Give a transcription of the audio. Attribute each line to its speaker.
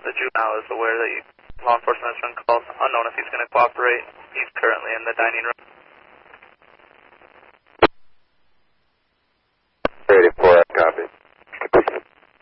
Speaker 1: The juvenile is aware that law enforcement has been called. Unknown if he's going to cooperate. He's currently in the dining room.